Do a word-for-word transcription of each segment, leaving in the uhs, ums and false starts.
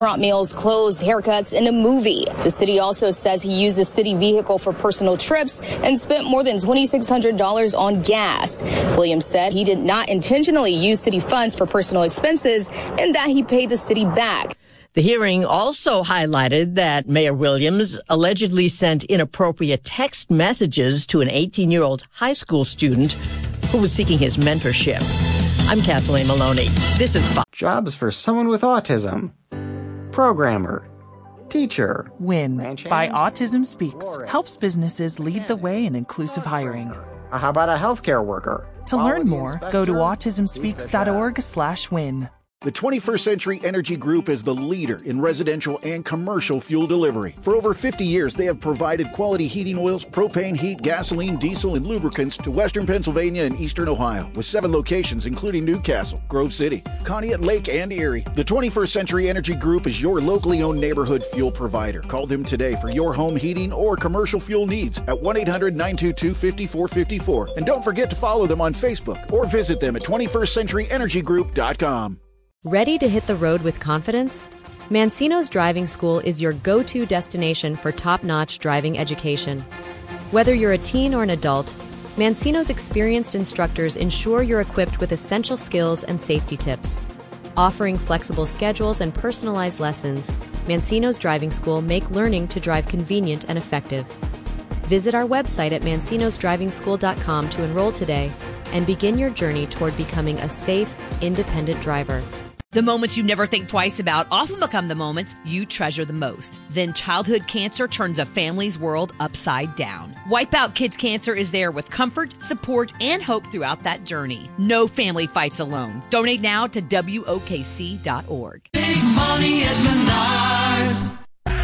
Restaurant meals, clothes, haircuts, and a movie. The city also says he used a city vehicle for personal trips and spent more than two thousand six hundred dollars on gas. Williams said he did not intentionally use city funds for personal expenses and that he paid the city back. The hearing also highlighted that Mayor Williams allegedly sent inappropriate text messages to an eighteen-year-old high school student who was seeking his mentorship. I'm Kathleen Maloney. This is Fox. Jobs for someone with autism. Programmer. Teacher. WIN by Autism Speaks helps businesses lead the way in inclusive hiring. How about a healthcare worker? To learn more, go to autism speaks dot org slash win. The twenty-first Century Energy Group is the leader in residential and commercial fuel delivery. For over fifty years, they have provided quality heating oils, propane, heat, gasoline, diesel, and lubricants to western Pennsylvania and eastern Ohio, with seven locations including Newcastle, Grove City, Conneaut Lake, and Erie. The twenty-first Century Energy Group is your locally owned neighborhood fuel provider. Call them today for your home heating or commercial fuel needs at one eight hundred nine two two five four five four. And don't forget to follow them on Facebook or visit them at twenty-first century energy group dot com. Ready to hit the road with confidence? Mancino's Driving School is your go-to destination for top-notch driving education. Whether you're a teen or an adult, Mancino's experienced instructors ensure you're equipped with essential skills and safety tips. Offering flexible schedules and personalized lessons, Mancino's Driving School make learning to drive convenient and effective. Visit our website at mancinos driving school dot com to enroll today and begin your journey toward becoming a safe, independent driver. The moments you never think twice about often become the moments you treasure the most. Then childhood cancer turns a family's world upside down. Wipeout Kids Cancer is there with comfort, support, and hope throughout that journey. No family fights alone. Donate now to W O K C dot org. Big money at Menards.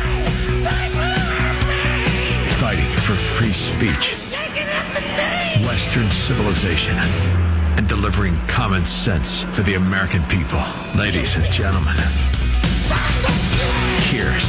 Fighting for free speech, Western civilization, and delivering common sense for the American people. Ladies and gentlemen, here's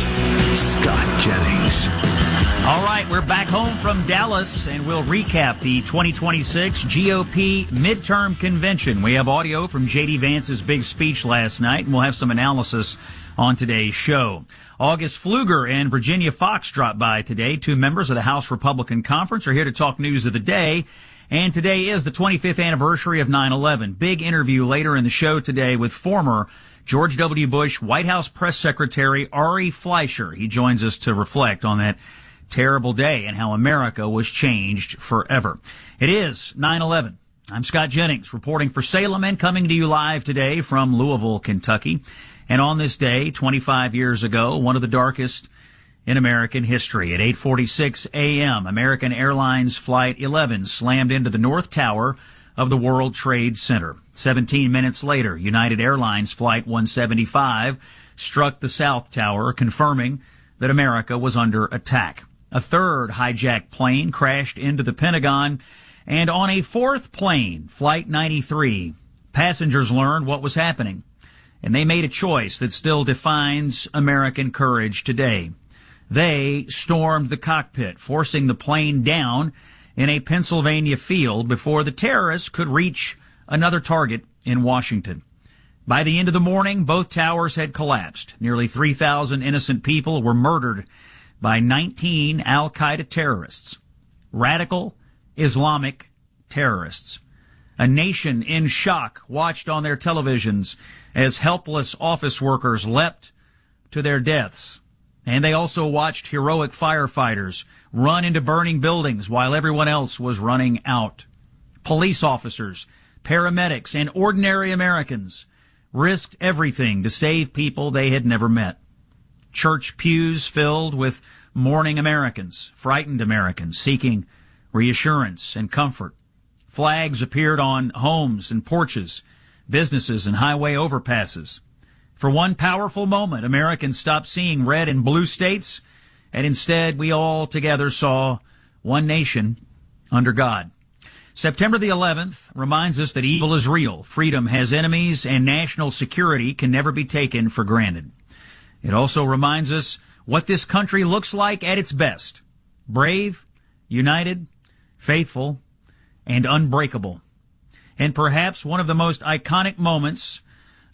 Scott Jennings. All right, we're back home from Dallas, and we'll recap the twenty twenty-six G O P midterm convention. We have audio from J D. Vance's big speech last night, and we'll have some analysis on today's show. August Pfluger and Virginia Fox dropped by today. Two members of the House Republican Conference are here to talk news of the day. And today is the twenty-fifth anniversary of nine eleven. Big interview later in the show today with former George W. Bush White House Press Secretary Ari Fleischer. He joins us to reflect on that terrible day and how America was changed forever. It is nine eleven. I'm Scott Jennings, reporting for Salem and coming to you live today from Louisville, Kentucky. And on this day, twenty-five years ago, one of the darkest in American history, at eight forty-six a.m., American Airlines Flight eleven slammed into the North Tower of the World Trade Center. seventeen minutes later, United Airlines Flight one seventy-five struck the South Tower, confirming that America was under attack. A third hijacked plane crashed into the Pentagon, and on a fourth plane, Flight ninety-three, passengers learned what was happening, and they made a choice that still defines American courage today. They stormed the cockpit, forcing the plane down in a Pennsylvania field before the terrorists could reach another target in Washington. By the end of the morning, both towers had collapsed. Nearly three thousand innocent people were murdered by nineteen al-Qaeda terrorists, radical Islamic terrorists. A nation in shock watched on their televisions as helpless office workers leapt to their deaths. And they also watched heroic firefighters run into burning buildings while everyone else was running out. Police officers, paramedics, and ordinary Americans risked everything to save people they had never met. Church pews filled with mourning Americans, frightened Americans seeking reassurance and comfort. Flags appeared on homes and porches, businesses and highway overpasses. For one powerful moment, Americans stopped seeing red and blue states, and instead we all together saw one nation under God. September the eleventh reminds us that evil is real, freedom has enemies, and national security can never be taken for granted. It also reminds us what this country looks like at its best: brave, united, faithful, and unbreakable. And perhaps one of the most iconic moments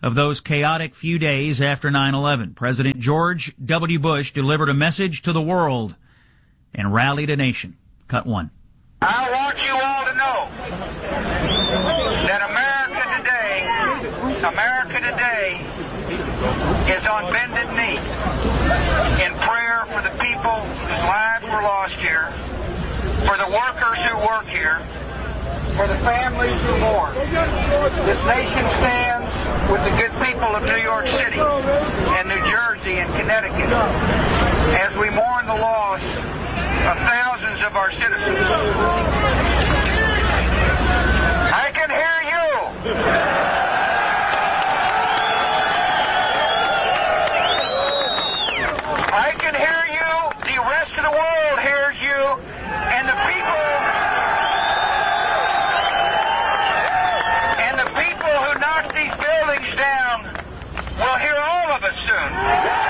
of those chaotic few days after nine eleven. President George W. Bush delivered a message to the world and rallied a nation. Cut one. I want you all to know that America today, America today is on bended knee in prayer for the people whose lives were lost here, for the workers who work here, for the families who mourn. This nation stands with the good people of New York City and New Jersey and Connecticut as we mourn the loss of thousands of our citizens. I can hear you. I can hear you. The rest of the world hears you. And the people, and the people who knocked these buildings down will hear all of us soon.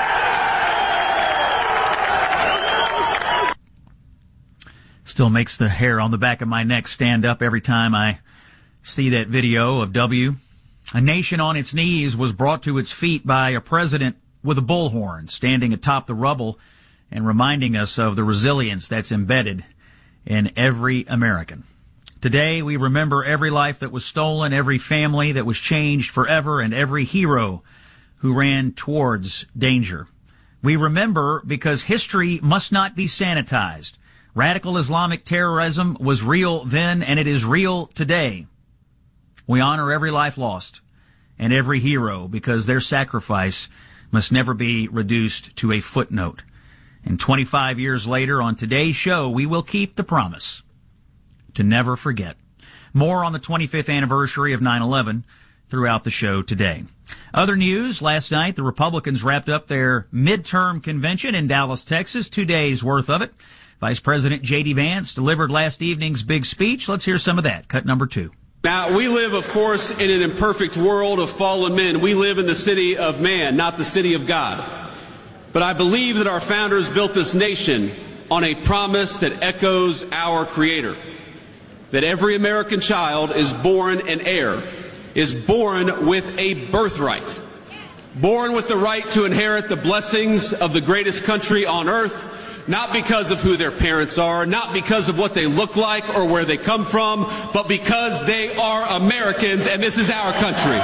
Still makes the hair on the back of my neck stand up every time I see that video of W. A nation on its knees was brought to its feet by a president with a bullhorn standing atop the rubble and reminding us of the resilience that's embedded in every American. Today, we remember every life that was stolen, every family that was changed forever, and every hero who ran towards danger. We remember because history must not be sanitized. Radical Islamic terrorism was real then, and it is real today. We honor every life lost and every hero because their sacrifice must never be reduced to a footnote. And twenty-five years later, on today's show, we will keep the promise to never forget. More on the twenty-fifth anniversary of nine eleven throughout the show today. Other news, last night the Republicans wrapped up their midterm convention in Dallas, Texas, two days worth of it. Vice President J D Vance delivered last evening's big speech. Let's hear some of that. Cut number two. Now, we live, of course, in an imperfect world of fallen men. We live in the city of man, not the city of God. But I believe that our founders built this nation on a promise that echoes our Creator. That every American child is born an heir, is born with a birthright. Born with the right to inherit the blessings of the greatest country on earth, not because of who their parents are, not because of what they look like or where they come from, but because they are Americans and this is our country.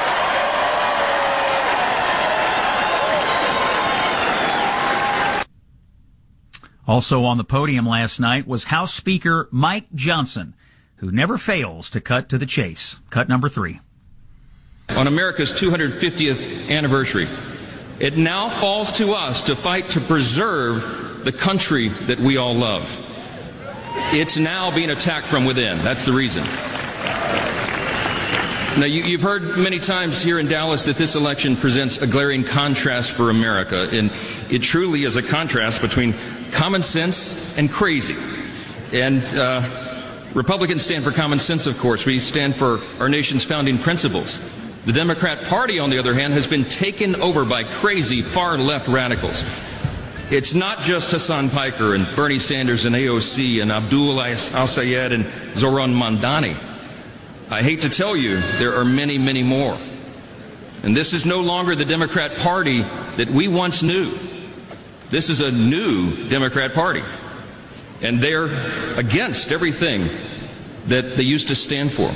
Also on the podium last night was House Speaker Mike Johnson, who never fails to cut to the chase. Cut number three. On America's two hundred fiftieth anniversary, it now falls to us to fight to preserve the country that we all love. It's now being attacked from within. That's the reason. Now, you, you've heard many times here in Dallas that this election presents a glaring contrast for America, and it truly is a contrast between common sense and crazy. And uh, Republicans stand for common sense, of course. We stand for our nation's founding principles. The Democrat Party, on the other hand, has been taken over by crazy far-left radicals. It's not just Hassan Piker and Bernie Sanders and A O C and Abdul al-Sayed and Zoran Mandani. I hate to tell you, there are many, many more. And this is no longer the Democrat Party that we once knew. This is a new Democrat Party. And they're against everything that they used to stand for.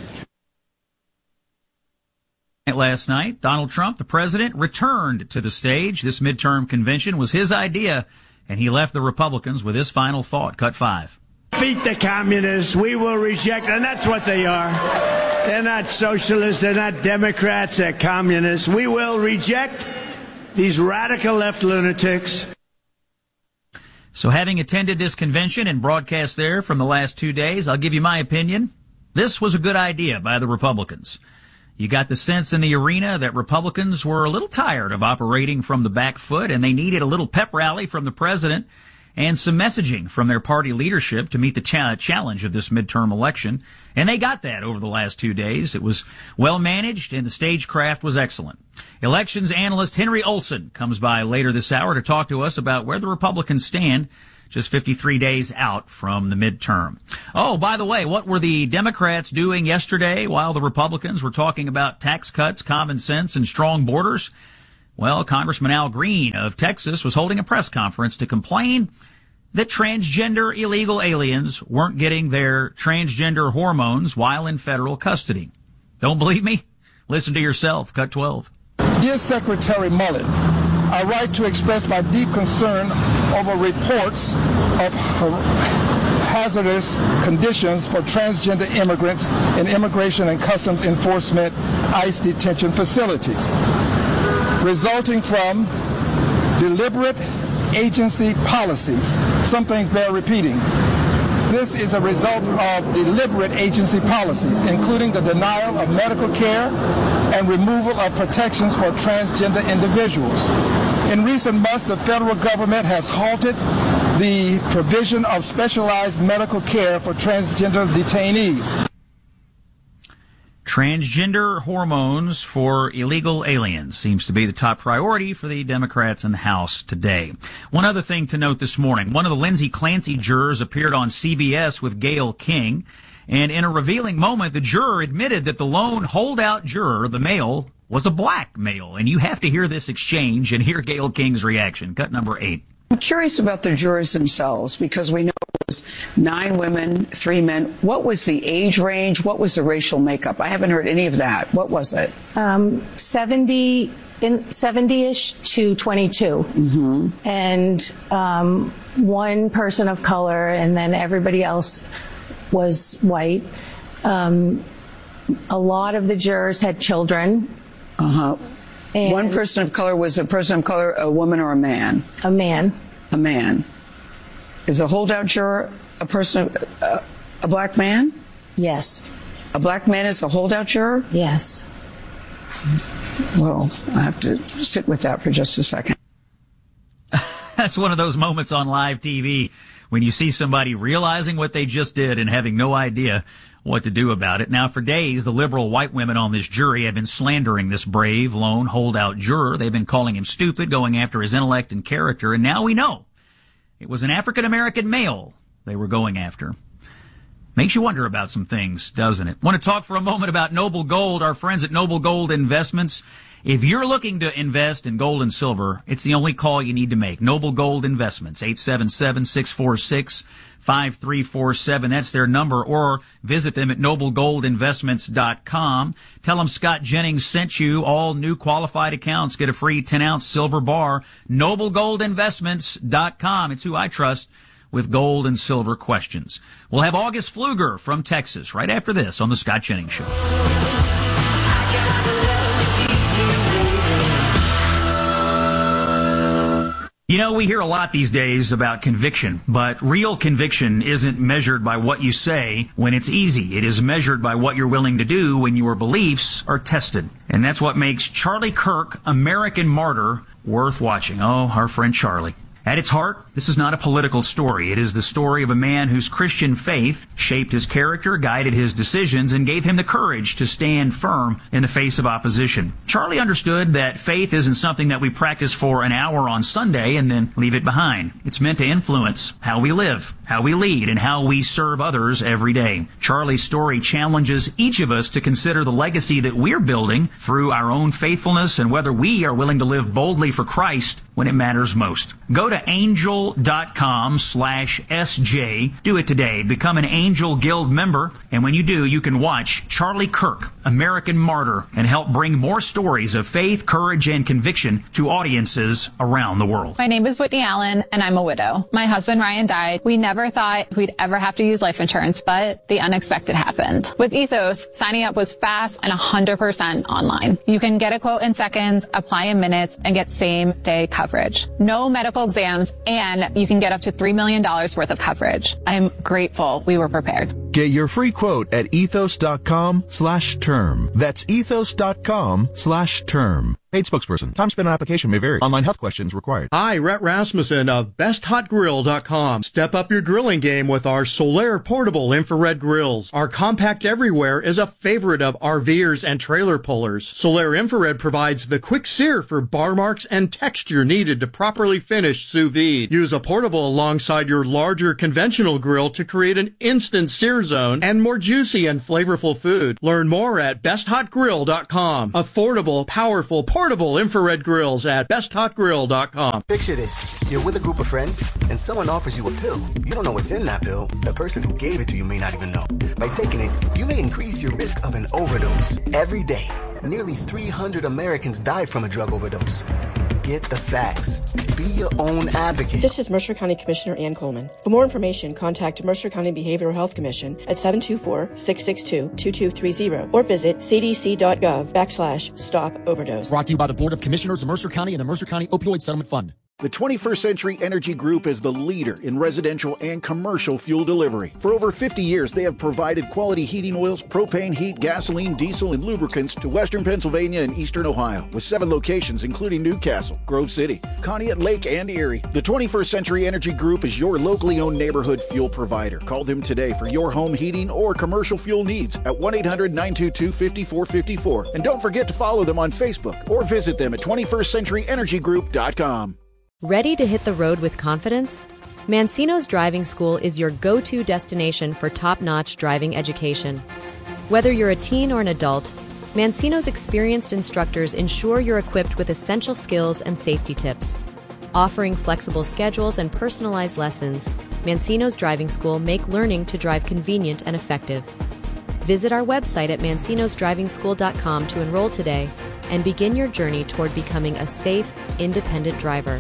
Last night, Donald Trump, the president, returned to the stage. This midterm convention was his idea, and he left the Republicans with his final thought. Cut five. Defeat the communists. We will reject, and that's what they are. They're not socialists. They're not Democrats. They're communists. We will reject these radical left lunatics. So having attended this convention and broadcast there from the last two days, I'll give you my opinion. This was a good idea by the Republicans. You got the sense in the arena that Republicans were a little tired of operating from the back foot, and they needed a little pep rally from the president and some messaging from their party leadership to meet the cha- challenge of this midterm election. And they got that over the last two days. It was well managed, and the stagecraft was excellent. Elections analyst Henry Olson comes by later this hour to talk to us about where the Republicans stand just fifty-three days out from the midterm. Oh, by the way, what were the Democrats doing yesterday while the Republicans were talking about tax cuts, common sense, and strong borders? Well, Congressman Al Green of Texas was holding a press conference to complain that transgender illegal aliens weren't getting their transgender hormones while in federal custody. Don't believe me? Listen to yourself. Cut twelve. Dear Secretary Mullet, I write to express my deep concern over reports of hazardous conditions for transgender immigrants in Immigration and Customs Enforcement ICE detention facilities, resulting from deliberate agency policies. Some things bear repeating. This is a result of deliberate agency policies, including the denial of medical care and removal of protections for transgender individuals. In recent months, the federal government has halted the provision of specialized medical care for transgender detainees. Transgender hormones for illegal aliens seems to be the top priority for the Democrats in the House today. One other thing to note this morning, one of the Lindsay Clancy jurors appeared on C B S with Gayle King, and in a revealing moment, the juror admitted that the lone holdout juror, the male, was a black male. And you have to hear this exchange and hear Gayle King's reaction. Cut number eight. I'm curious about the jurors themselves, because we know it was nine women, three men. What was the age range? What was the racial makeup? I haven't heard any of that. What was it? Um, seventy, in seventy-ish to twenty-two. Mm-hmm. And um, one person of color, and then everybody else was white. Um, a lot of the jurors had children. Uh-huh. And one person of color was a person of color, a woman or a man? A man. A man. Is a holdout juror a person, uh, a black man? Yes. A black man is a holdout juror? Yes. Well, I have to sit with that for just a second. That's one of those moments on live T V when you see somebody realizing what they just did and having no idea what to do about it. Now, for days, the liberal white women on this jury have been slandering this brave, lone, holdout juror. They've been calling him stupid, going after his intellect and character, and now we know it was an African-American male they were going after. Makes you wonder about some things, doesn't it? Want to talk for a moment about Noble Gold, our friends at Noble Gold Investments. If you're looking to invest in gold and silver, it's the only call you need to make. Noble Gold Investments, eight seven seven, six four six, five three four seven. That's their number. Or visit them at noble gold investments dot com. Tell them Scott Jennings sent you. All new qualified accounts get a free ten ounce silver bar. noble gold investments dot com. It's who I trust with gold and silver questions. We'll have August Pfluger from Texas right after this on The Scott Jennings Show. You know, we hear a lot these days about conviction, but real conviction isn't measured by what you say when it's easy. It is measured by what you're willing to do when your beliefs are tested. And that's what makes Charlie Kirk, American Martyr, worth watching. Oh, our friend Charlie. At its heart, this is not a political story. It is the story of a man whose Christian faith shaped his character, guided his decisions, and gave him the courage to stand firm in the face of opposition. Charlie understood that faith isn't something that we practice for an hour on Sunday and then leave it behind. It's meant to influence how we live, how we lead, and how we serve others every day. Charlie's story challenges each of us to consider the legacy that we're building through our own faithfulness and whether we are willing to live boldly for Christ when it matters most. Go to angel.com slash SJ. Do it today. Become an Angel Guild member. And when you do, you can watch Charlie Kirk, American Martyr, and help bring more stories of faith, courage, and conviction to audiences around the world. My name is Whitney Allen, and I'm a widow. My husband, Ryan, died. We never thought we'd ever have to use life insurance, but the unexpected happened. With Ethos, signing up was fast and one hundred percent online. You can get a quote in seconds, apply in minutes, and get same-day coverage. No medical exams, and you can get up to three million dollars worth of coverage. I'm grateful we were prepared. Get your free quote at ethos.com slash term. That's ethos.com slash term. Paid spokesperson. Time spent on application may vary. Online health questions required. Hi, Rhett Rasmussen of best hot grill dot com. Step up your grilling game with our Solaire portable infrared grills. Our compact everywhere is a favorite of RVers and trailer pullers. Solaire infrared provides the quick sear for bar marks and texture needed to properly finish sous vide. Use a portable alongside your larger conventional grill to create an instant sear zone and more juicy and flavorful food. Learn more at best hot grill dot com. Affordable, powerful, portable infrared grills at best hot grill dot com. Picture this. You're with a group of friends, and someone offers you a pill. You don't know what's in that pill. The person who gave it to you may not even know. By taking it, you may increase your risk of an overdose. Every day, nearly three hundred Americans die from a drug overdose. Get the facts. Be your own advocate. This is Mercer County Commissioner Ann Coleman. For more information, contact Mercer County Behavioral Health Commission at seven two four, six six two, two two three zero or visit c d c dot gov backslash stop overdose. Brought to you by the Board of Commissioners of Mercer County and the Mercer County Opioid Settlement Fund. The twenty-first Century Energy Group is the leader in residential and commercial fuel delivery. For over fifty years, they have provided quality heating oils, propane, heat, gasoline, diesel, and lubricants to Western Pennsylvania and Eastern Ohio, with seven locations including Newcastle, Grove City, Conneaut Lake, and Erie. The twenty-first Century Energy Group is your locally owned neighborhood fuel provider. Call them today for your home heating or commercial fuel needs at one eight hundred, nine two two, five four five four. And don't forget to follow them on Facebook or visit them at twenty-first century energy group dot com. Ready to hit the road with confidence? Mancino's Driving School is your go-to destination for top-notch driving education. Whether you're a teen or an adult, Mancino's experienced instructors ensure you're equipped with essential skills and safety tips. Offering flexible schedules and personalized lessons, Mancino's Driving School make learning to drive convenient and effective. Visit our website at mancinos driving school dot com to enroll today and begin your journey toward becoming a safe, independent driver.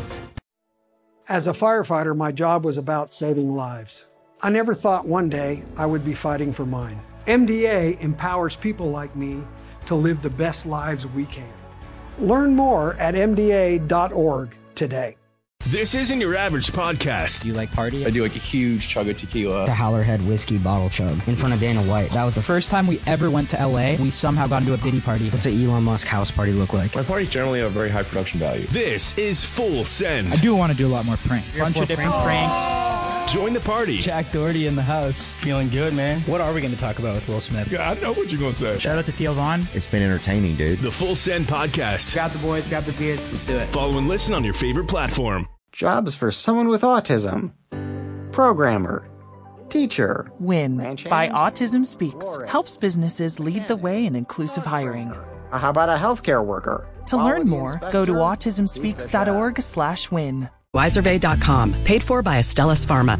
As a firefighter, my job was about saving lives. I never thought one day I would be fighting for mine. M D A empowers people like me to live the best lives we can. Learn more at m d a dot org today. This isn't your average podcast. Do you like party? I do like a huge chug of tequila. The Howlerhead whiskey bottle chug in front of Dana White. That was the first time we ever went to L A. We somehow got into a Diddy party. What's an Elon Musk house party look like? My parties generally have very high production value. This is Full Send. I do want to do a lot more pranks. A bunch of different pranks. Join the party. Jack Doherty in the house. Feeling good, man. What are we going to talk about with Will Smith? Yeah, I know what you're going to say. Shout out to Theo Vaughn. It's been entertaining, dude. The Full Send podcast. Grab the boys, grab the beers. Let's do it. Follow and listen on your favorite platform. Jobs for someone with autism. Programmer. Teacher. WIN by Autism Speaks helps businesses lead the way in inclusive hiring. How about a healthcare worker? To learn more, go to autism speaks dot org slash win. Weiservay dot com, paid for by Astellas Pharma.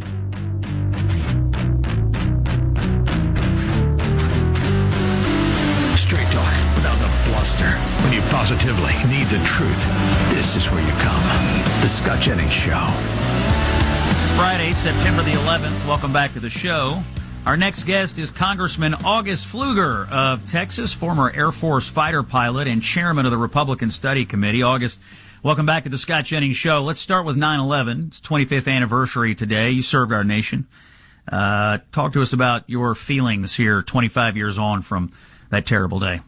Straight talk without the bluster. When you positively need the truth, this is where you come. The Scott Jennings Show. Friday, September the eleventh. Welcome back to the show. Our next guest is Congressman August Pfluger of Texas, former Air Force fighter pilot and chairman of the Republican Study Committee. August, welcome back to the Scott Jennings Show. Let's start with nine eleven. It's twenty-fifth anniversary today. You served our nation. Uh, talk to us about your feelings here twenty-five years on from that terrible day.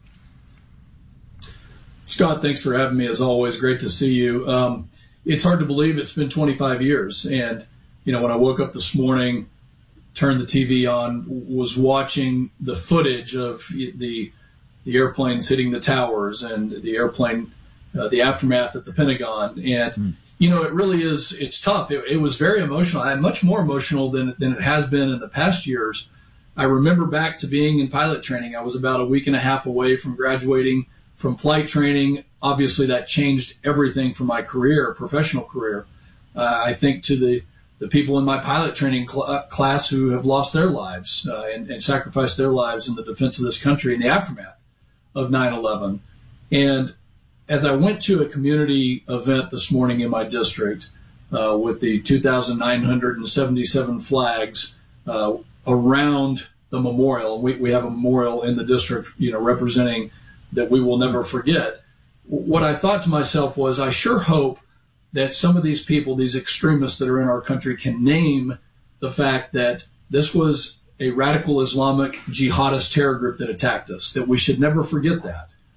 Scott, thanks for having me. As always, great to see you. Um, it's hard to believe it's been twenty-five years. And, you know, when I woke up this morning, turned the T V on, was watching the footage of the the airplanes hitting the towers and the airplane, uh, the aftermath at the Pentagon. And, mm. you know, it really is, it's tough. It, it was very emotional. I much more emotional than, than it has been in the past years. I remember back to being in pilot training. I was about a week and a half away from graduating from flight training. Obviously, that changed everything for my career, professional career. Uh, I think to the, the people in my pilot training cl- class who have lost their lives uh, and, and sacrificed their lives in the defense of this country in the aftermath of nine eleven. And as I went to a community event this morning in my district uh, with the two thousand nine hundred seventy-seven flags uh, around the memorial, we, we have a memorial in the district, you know, representing that we will never forget. What I thought to myself was, I sure hope that some of these people, these extremists that are in our country, can name the fact that this was a radical Islamic jihadist terror group that attacked us, that we should never forget that.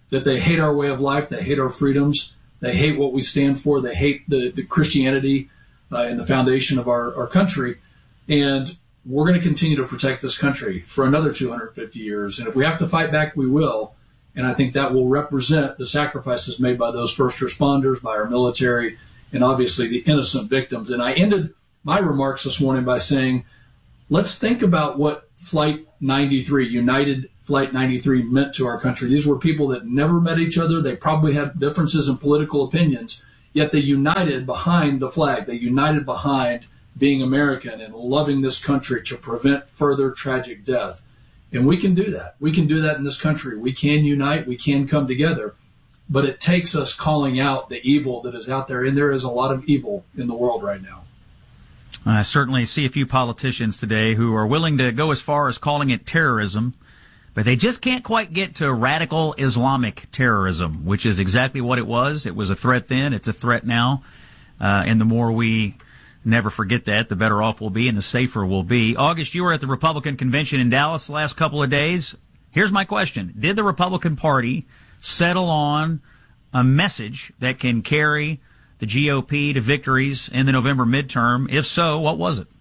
that they hate our way of life, they hate our freedoms, they hate what we stand for, they hate the, the Christianity uh, and the foundation of our, our country. And we're going to continue to protect this country for another two hundred fifty years. And if we have to fight back, we will. And I think that will represent the sacrifices made by those first responders, by our military, and obviously the innocent victims. And I ended my remarks this morning by saying, let's think about what Flight ninety-three, United Flight ninety-three, meant to our country. These were people that never met each other. They probably had differences in political opinions, yet they united behind the flag. They united behind being American and loving this country to prevent further tragic death. And we can do that. We can do that in this country. We can unite. We can come together. But it takes us calling out the evil that is out there. And there is a lot of evil in the world right now. I certainly see a few politicians today who are willing to go as far as calling it terrorism, but they just can't quite get to radical Islamic terrorism, which is exactly what it was. It was a threat then. It's a threat now. Uh, and the more we never forget that, the better off we'll be and the safer we'll be. August, you were at the Republican convention in Dallas the last couple of days. Here's my question. Did the Republican Party settle on a message that can carry the G O P to victories in the November midterm? If so, what was it?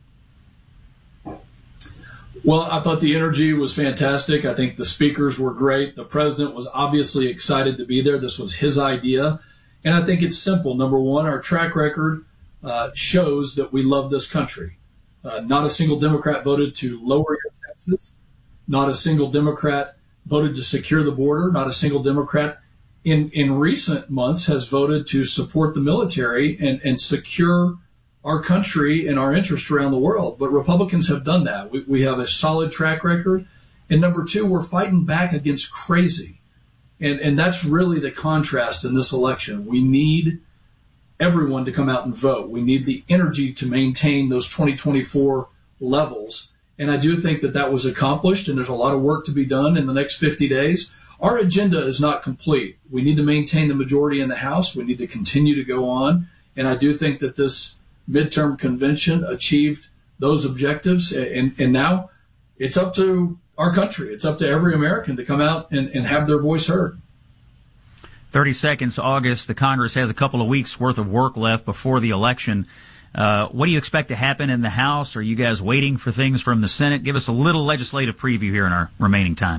Well, I thought the energy was fantastic. I think the speakers were great. The president was obviously excited to be there. This was his idea. And I think it's simple. Number one, our track record Uh, shows that we love this country. Uh, not a single Democrat voted to lower your taxes. Not a single Democrat voted to secure the border. Not a single Democrat in, in recent months has voted to support the military and, and secure our country and our interests around the world. But Republicans have done that. We, we have a solid track record. And number two, we're fighting back against crazy. And, and that's really the contrast in this election. We need everyone to come out and vote. We need the energy to maintain those twenty twenty-four levels. And I do think that that was accomplished, and there's a lot of work to be done in the next fifty days. Our agenda is not complete. We need to maintain the majority in the House. We need to continue to go on. And I do think that this midterm convention achieved those objectives. And, and now it's up to our country. It's up to every American to come out and, and have their voice heard. thirty seconds, August. The Congress has a couple of weeks' worth of work left before the election. Uh, what do you expect to happen in the House? Are you guys waiting for things from the Senate? Give us a little legislative preview here in our remaining time.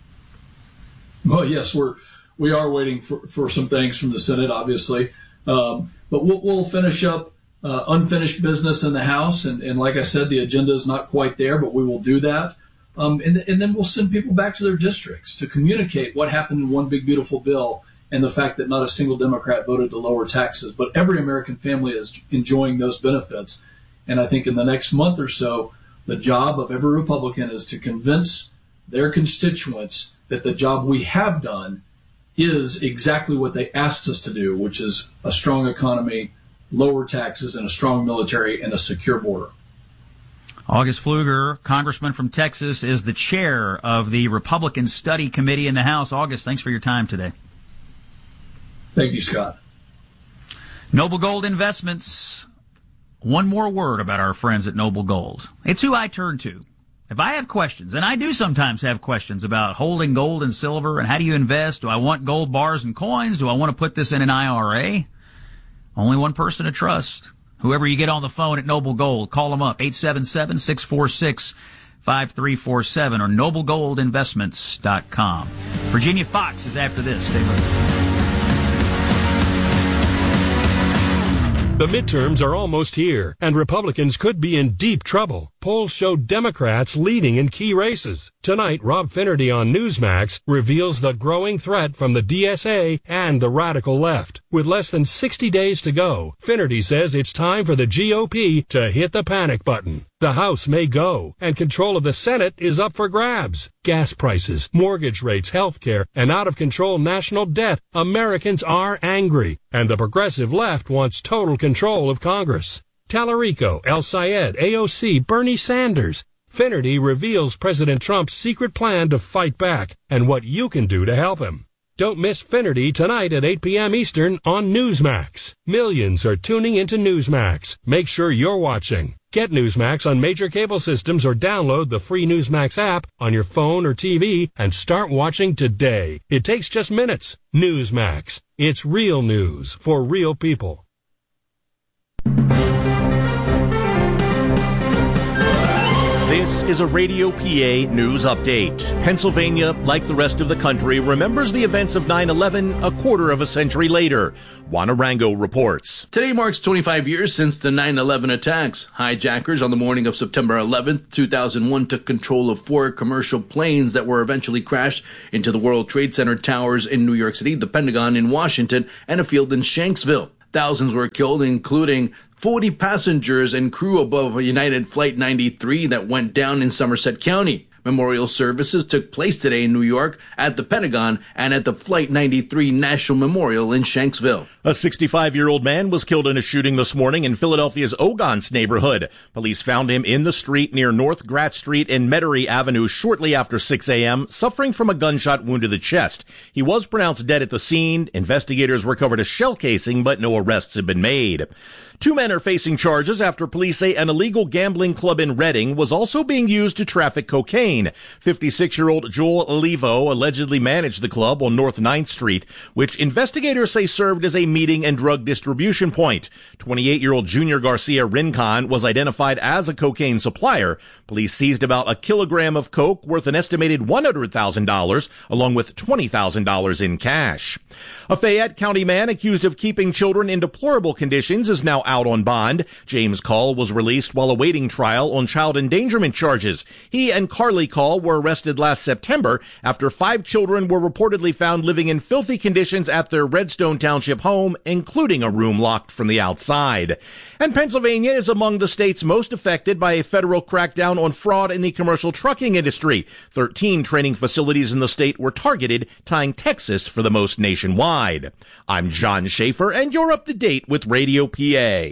Well, yes, we're we are waiting for, for some things from the Senate, obviously. Um, but we'll, we'll finish up uh, unfinished business in the House. And, and like I said, the agenda is not quite there, but we will do that. Um, and, and then we'll send people back to their districts to communicate what happened in one big, beautiful bill and the fact that not a single Democrat voted to lower taxes. But every American family is enjoying those benefits. And I think in the next month or so, the job of every Republican is to convince their constituents that the job we have done is exactly what they asked us to do, which is a strong economy, lower taxes, and a strong military and a secure border. August Pfluger, congressman from Texas, is the chair of the Republican Study Committee in the House. August, thanks for your time today. Thank you, Scott. Noble Gold Investments. One more word about our friends at Noble Gold. It's who I turn to. If I have questions, and I do sometimes have questions about holding gold and silver and how do you invest? Do I want gold bars and coins? Do I want to put this in an I R A? Only one person to trust. Whoever you get on the phone at Noble Gold, call them up, eight seven seven, six four six, five three four seven or noble gold investments dot com. Virginia Fox is after this. Stay with us. The midterms are almost here, and Republicans could be in deep trouble. Polls show Democrats leading in key races. Tonight, Rob Finnerty on Newsmax reveals the growing threat from the D S A and the radical left. With less than sixty days to go, Finnerty says it's time for the G O P to hit the panic button. The House may go, and control of the Senate is up for grabs. Gas prices, mortgage rates, health care, and out-of-control national debt. Americans are angry, and the progressive left wants total control of Congress. Tallarico, El Sayed, A O C, Bernie Sanders. Finnerty reveals President Trump's secret plan to fight back and what you can do to help him. Don't miss Finnerty tonight at eight p.m. Eastern on Newsmax. Millions are tuning into Newsmax. Make sure you're watching. Get Newsmax on major cable systems or download the free Newsmax app on your phone or T V and start watching today. It takes just minutes. Newsmax. It's real news for real people. This is a Radio P A news update. Pennsylvania, like the rest of the country, remembers the events of nine eleven a quarter of a century later. Juan Arango reports. Today marks twenty-five years since the nine eleven attacks. Hijackers on the morning of September eleventh, two thousand one took control of four commercial planes that were eventually crashed into the World Trade Center towers in New York City, the Pentagon in Washington, and a field in Shanksville. Thousands were killed, including forty passengers and crew above United Flight ninety-three that went down in Somerset County. Memorial services took place today in New York at the Pentagon and at the Flight ninety-three National Memorial in Shanksville. A sixty-five-year-old man was killed in a shooting this morning in Philadelphia's Ogons neighborhood. Police found him in the street near North Grat Street and Metairie Avenue shortly after six a.m., suffering from a gunshot wound to the chest. He was pronounced dead at the scene. Investigators recovered a shell casing, but no arrests have been made. Two men are facing charges after police say an illegal gambling club in Reading was also being used to traffic cocaine. fifty-six-year-old Joel Olivo allegedly managed the club on North ninth Street, which investigators say served as a meeting and drug distribution point. twenty-eight-year-old Junior Garcia Rincon was identified as a cocaine supplier. Police seized about a kilogram of coke worth an estimated one hundred thousand dollars, along with twenty thousand dollars in cash. A Fayette County man accused of keeping children in deplorable conditions is now out on bond. James Call was released while awaiting trial on child endangerment charges. He and Carly Call were arrested last September after five children were reportedly found living in filthy conditions at their Redstone Township home, including a room locked from the outside. And Pennsylvania is among the states most affected by a federal crackdown on fraud in the commercial trucking industry. Thirteen training facilities in the state were targeted, tying Texas for the most nationwide. I'm John Schaefer, and you're up to date with Radio P A.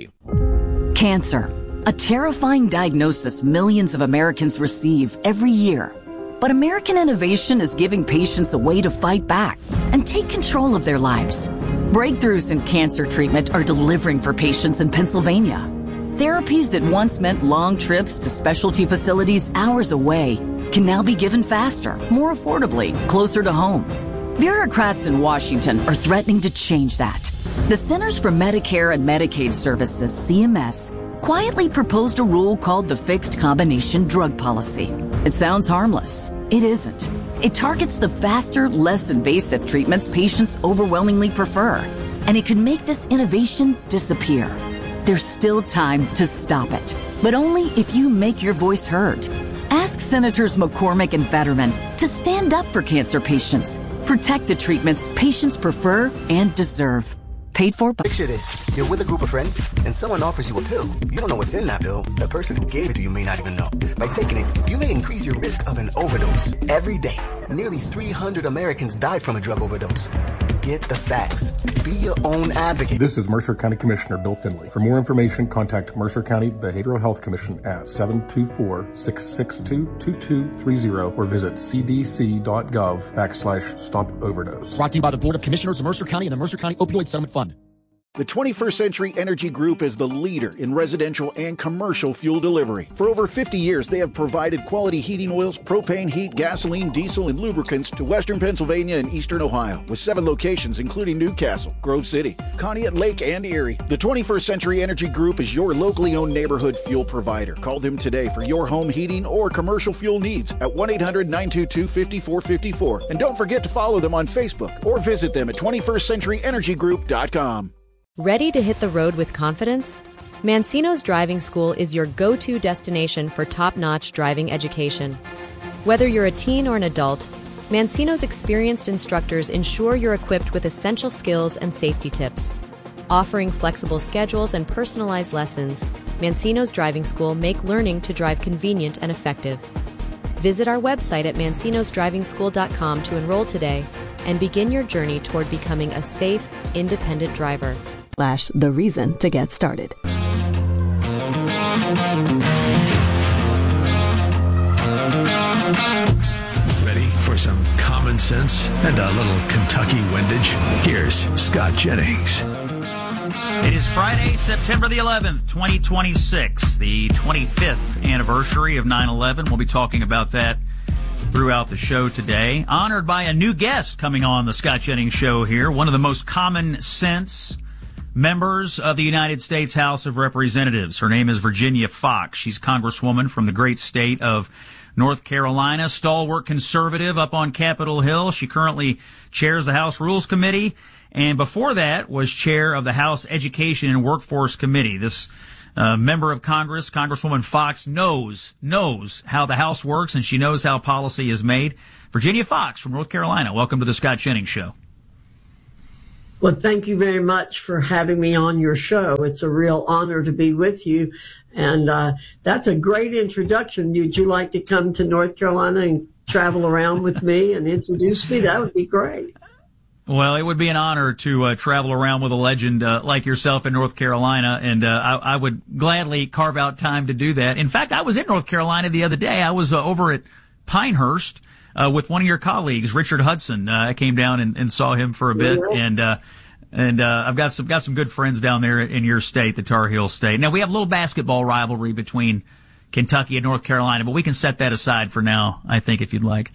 Cancer, a terrifying diagnosis millions of Americans receive every year. But American innovation is giving patients a way to fight back and take control of their lives. Breakthroughs in cancer treatment are delivering for patients in Pennsylvania. Therapies that once meant long trips to specialty facilities hours away can now be given faster, more affordably, closer to home. Bureaucrats in Washington are threatening to change that. The Centers for Medicare and Medicaid Services, C M S, quietly proposed a rule called the Fixed Combination Drug Policy. It sounds harmless. It isn't. It targets the faster, less invasive treatments patients overwhelmingly prefer, and it could make this innovation disappear. There's still time to stop it, but only if you make your voice heard. Ask Senators McCormick and Fetterman to stand up for cancer patients. Protect the treatments patients prefer and deserve. Paid for by... Picture this. You're with a group of friends, and someone offers you a pill. You don't know what's in that pill. The person who gave it to you may not even know. By taking it, you may increase your risk of an overdose. Every day, nearly three hundred Americans die from a drug overdose. Get the facts. Be your own advocate. This is Mercer County Commissioner Bill Finley. For more information, contact Mercer County Behavioral Health Commission at seven two four, six six two, two two three zero or visit cdc.gov backslash stop overdose. Brought to you by the Board of Commissioners of Mercer County and the Mercer County Opioid Settlement Fund. The twenty-first Century Energy Group is the leader in residential and commercial fuel delivery. For over fifty years, they have provided quality heating oils, propane, heat, gasoline, diesel, and lubricants to Western Pennsylvania and Eastern Ohio, with seven locations including Newcastle, Grove City, Conneaut Lake, and Erie. The twenty-first Century Energy Group is your locally owned neighborhood fuel provider. Call them today for your home heating or commercial fuel needs at one eight hundred, nine two two, five four five four. And don't forget to follow them on Facebook or visit them at twenty-first century energy group dot com. Ready to hit the road with confidence? Mancino's Driving School is your go-to destination for top-notch driving education. Whether you're a teen or an adult, Mancino's experienced instructors ensure you're equipped with essential skills and safety tips. Offering flexible schedules and personalized lessons, Mancino's Driving School make learning to drive convenient and effective. Visit our website at mancinos driving school dot com to enroll today and begin your journey toward becoming a safe, independent driver. Slash the reason to get started. Ready for some common common sense and a little Kentucky windage. Here's Scott Jennings. It is Friday, September the eleventh, twenty twenty-six, the twenty-fifth anniversary of nine eleven. We'll be talking about that throughout the show today. Honored by a new guest coming on the Scott Jennings Show here, one of the most common sense members of the United States House of Representatives. Her name is Virginia Foxx. She's Congresswoman from the great state of North Carolina, stalwart conservative up on Capitol Hill. She currently chairs the House Rules Committee, and before that was chair of the House Education and Workforce Committee. This uh, member of Congress, Congresswoman Foxx, knows knows how the House works, and she knows how policy is made. Virginia Foxx from North Carolina, welcome to the Scott Jennings Show. Well, thank you very much for having me on your show. It's a real honor to be with you. And uh, that's a great introduction. Would you like to come to North Carolina and travel around with me and introduce me? That would be great. Well, it would be an honor to uh, travel around with a legend uh, like yourself in North Carolina, and uh, I, I would gladly carve out time to do that. In fact, I was in North Carolina the other day. I was uh, over at Pinehurst uh, with one of your colleagues, Richard Hudson. Uh, I came down and, and saw him for a bit, yeah. and uh, and uh, I've got some got some good friends down there in your state, the Tar Heel State. Now, we have a little basketball rivalry between Kentucky and North Carolina, but we can set that aside for now, I think, if you'd like.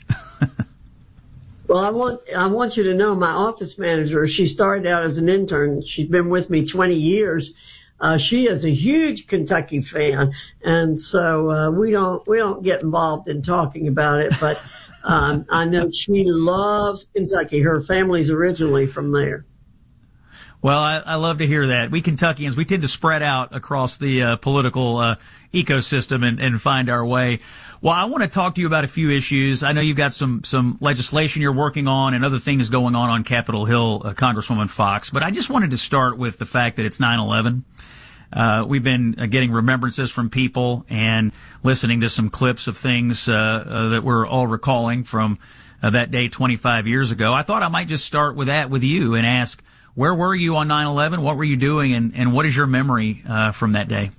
Well, I want I want you to know my office manager, she started out as an intern. She's been with me twenty years. Uh, she is a huge Kentucky fan. And so uh, we don't we don't get involved in talking about it. But um, I know she loves Kentucky. Her family's originally from there. Well, I, I love to hear that. We Kentuckians, we tend to spread out across the uh, political uh, ecosystem and, and find our way. Well, I want to talk to you about a few issues. I know you've got some some legislation you're working on and other things going on on Capitol Hill, uh, Congresswoman Foxx. But I just wanted to start with the fact that it's nine eleven. Uh, we've been uh, getting remembrances from people and listening to some clips of things uh, uh, that we're all recalling from uh, that day twenty-five years ago. I thought I might just start with that with you and ask, where were you on nine eleven? What were you doing? And, and what is your memory uh, from that day?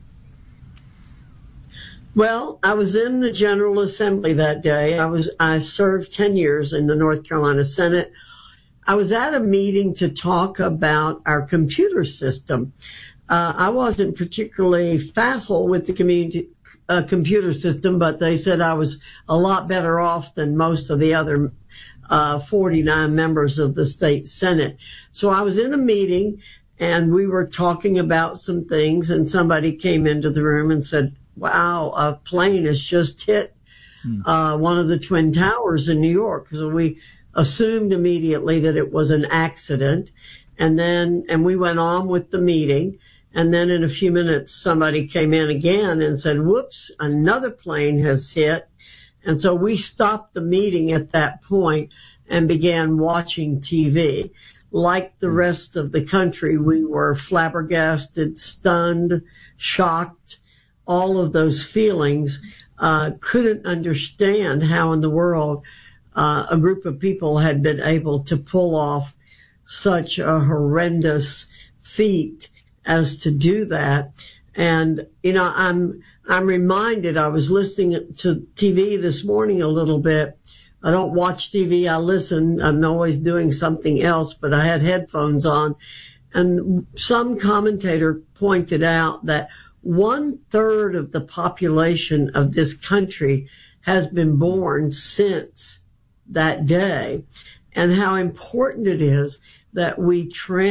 Well, I was in the General Assembly that day. I was, I served ten years in the North Carolina Senate. I was at a meeting to talk about our computer system. Uh, I wasn't particularly facile with the community, uh, computer system, but they said I was a lot better off than most of the other uh, forty-nine members of the state Senate. So I was in a meeting and we were talking about some things, and somebody came into the room and said, wow, a plane has just hit uh, one of the Twin Towers in New York. So we assumed immediately that it was an accident. And then, and we went on with the meeting. And then in a few minutes, somebody came in again and said, whoops, another plane has hit. And so we stopped the meeting at that point and began watching T V. Like the rest of the country, we were flabbergasted, stunned, shocked. All of those feelings, uh, couldn't understand how in the world, uh, a group of people had been able to pull off such a horrendous feat as to do that. And, you know, I'm, I'm reminded, I was listening to T V this morning a little bit. I don't watch T V. I listen. I'm always doing something else, but I had headphones on, and some commentator pointed out that one third of the population of this country has been born since that day, and how important it is that we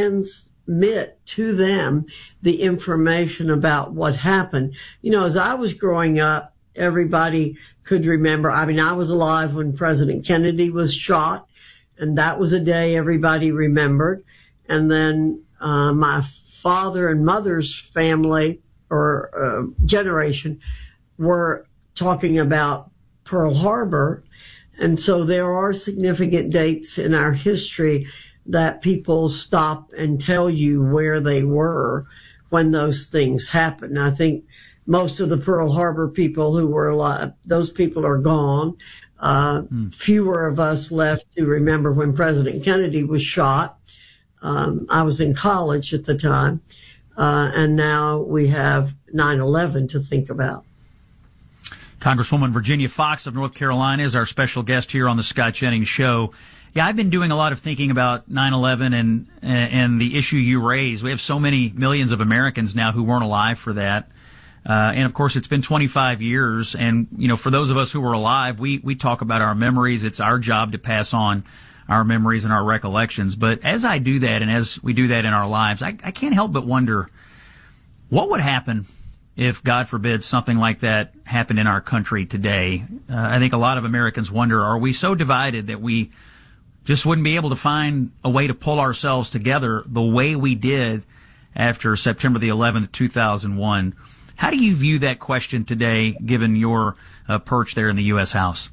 transmit to them the information about what happened. You know, as I was growing up, everybody could remember. I mean, I was alive when President Kennedy was shot, and that was a day everybody remembered. And then uh, my father and mother's family or uh, generation were talking about Pearl Harbor. And so there are significant dates in our history that people stop and tell you where they were when those things happened. I think most of the Pearl Harbor people who were alive, those people are gone. Uh, mm. Fewer of us left to remember when President Kennedy was shot. Um, I was in college at the time. Uh, and now we have nine eleven to think about. Congresswoman Virginia Foxx of North Carolina is our special guest here on the Scott Jennings Show. Yeah, I've been doing a lot of thinking about nine eleven and and the issue you raised. We have so many millions of Americans now who weren't alive for that. Uh, and of course, it's been twenty-five years. And, you know, for those of us who were alive, we, we talk about our memories. It's our job to pass on our memories and our recollections. But as I do that and as we do that in our lives, I, I can't help but wonder what would happen if, God forbid, something like that happened in our country today. Uh, I think a lot of Americans wonder, are we so divided that we just wouldn't be able to find a way to pull ourselves together the way we did after September the eleventh, two thousand one? How do you view that question today, given your uh, perch there in the U S House?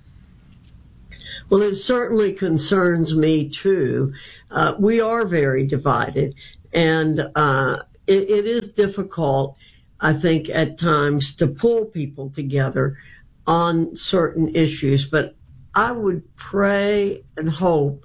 Well, it certainly concerns me, too. Uh, we are very divided, and uh, it, it is difficult, I think, at times to pull people together on certain issues. But I would pray and hope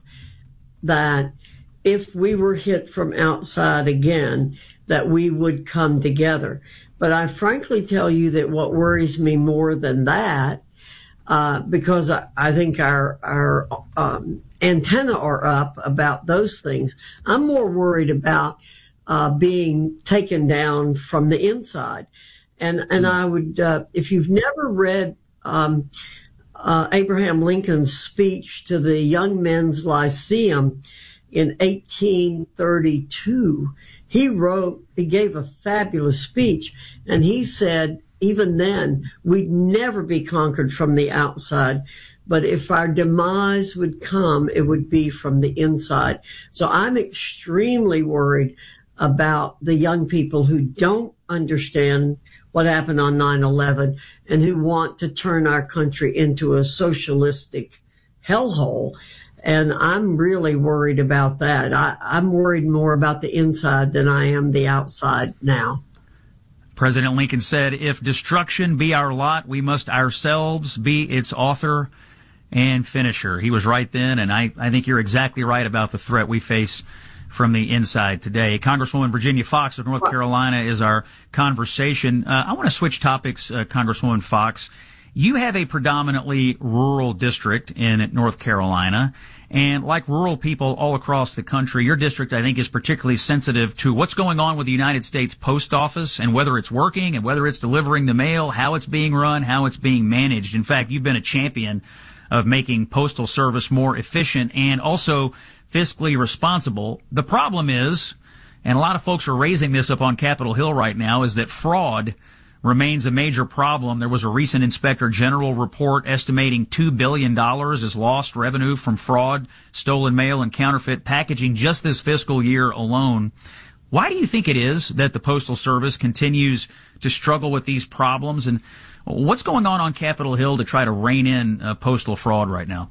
that if we were hit from outside again, that we would come together. But I frankly tell you that what worries me more than that, uh, because I, I think our, our um, antenna are up about those things, I'm more worried about Uh, being taken down from the inside. And, and I would, uh, if you've never read, um, uh, Abraham Lincoln's speech to the Young Men's Lyceum in eighteen thirty-two, he wrote, he gave a fabulous speech, and he said, even then, we'd never be conquered from the outside. But if our demise would come, it would be from the inside. So I'm extremely worried about the young people who don't understand what happened on nine eleven and who want to turn our country into a socialistic hellhole. And I'm really worried about that. I, I'm worried more about the inside than I am the outside now. President Lincoln said, if destruction be our lot, we must ourselves be its author and finisher. He was right then, and I, I think you're exactly right about the threat we face from the inside today. Congresswoman Virginia Foxx of North Carolina is our conversation. Uh, I want to switch topics, uh, Congresswoman Foxx. You have a predominantly rural district in North Carolina, and like rural people all across the country, your district, I think, is particularly sensitive to what's going on with the United States Post Office and whether it's working and whether it's delivering the mail, how it's being run, how it's being managed. In fact, you've been a champion of making postal service more efficient and also fiscally responsible. The problem is, and a lot of folks are raising this up on Capitol Hill right now, is that fraud remains a major problem. There was a recent Inspector General report estimating two billion dollars as lost revenue from fraud, stolen mail, and counterfeit packaging just this fiscal year alone. Why do you think it is that the Postal Service continues to struggle with these problems? And what's going on on Capitol Hill to try to rein in uh, postal fraud right now?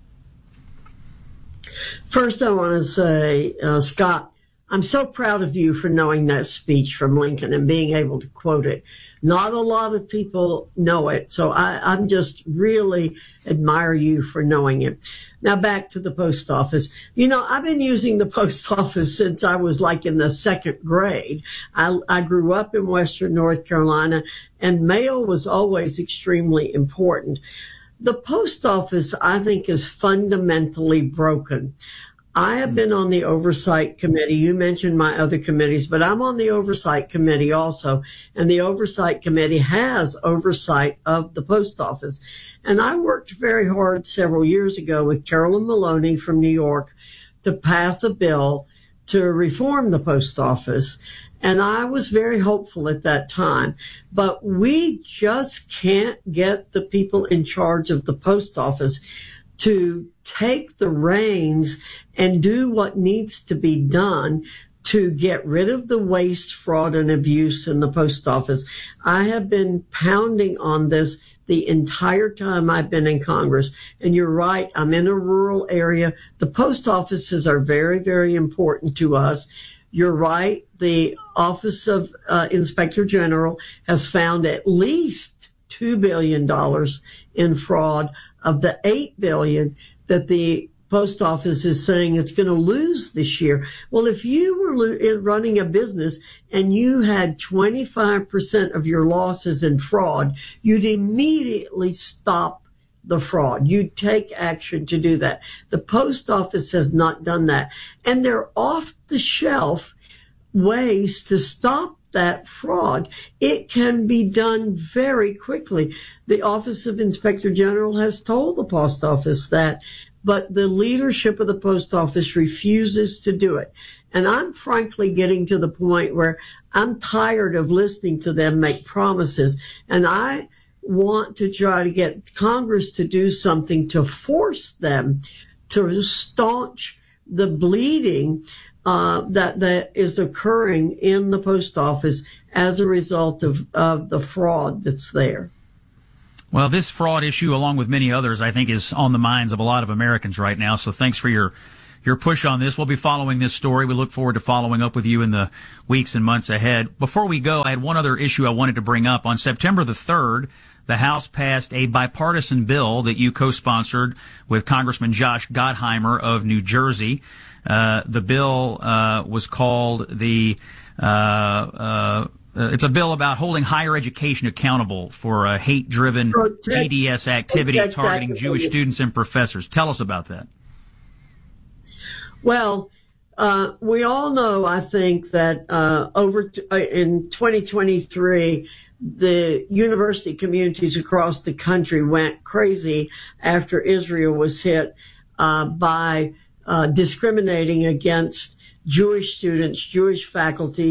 First, I want to say, uh, Scott, I'm so proud of you for knowing that speech from Lincoln and being able to quote it. Not a lot of people know it, so I, I'm just really admire you for knowing it. Now back to the post office. You know, I've been using the post office since I was like in the second grade. I, I grew up in Western North Carolina, and mail was always extremely important. The post office, I think, is fundamentally broken. I have been on the oversight committee. You mentioned my other committees, but I'm on the oversight committee also. And the oversight committee has oversight of the post office. And I worked very hard several years ago with Carolyn Maloney from New York to pass a bill to reform the post office. And I was very hopeful at that time. But we just can't get the people in charge of the post office to take the reins and do what needs to be done to get rid of the waste, fraud, and abuse in the post office. I have been pounding on this the entire time I've been in Congress. And you're right, I'm in a rural area. The post offices are very, very important to us. You're right, the Office of uh, Inspector General has found at least two billion dollars in fraud of the eight billion dollars that the post office is saying it's going to lose this year. Well, if you were lo- running a business and you had twenty-five percent of your losses in fraud, you'd immediately stop the fraud. You'd take action to do that. The post office has not done that. And they're off the shelf ways to stop that fraud. It can be done very quickly. The Office of Inspector General has told the post office that, but the leadership of the post office refuses to do it. And I'm frankly getting to the point where I'm tired of listening to them make promises. And I want to try to get Congress to do something to force them to staunch the bleeding uh, that, that is occurring in the post office as a result of, of the fraud that's there. Well, this fraud issue, along with many others, I think is on the minds of a lot of Americans right now. So thanks for your your push on this. We'll be following this story. We look forward to following up with you in the weeks and months ahead. Before we go, I had one other issue I wanted to bring up. On September the third, the House passed a bipartisan bill that you co-sponsored with Congressman Josh Gottheimer of New Jersey. Uh, the bill uh, was called the uh, uh, it's a bill about holding higher education accountable for uh, hate-driven B D S activity targeting Jewish students and professors. Tell us about that. Well, uh, we all know, I think, that uh, over t- uh, in twenty twenty-three, the university communities across the country went crazy after Israel was hit uh, by uh, discriminating against Jewish students, Jewish faculty,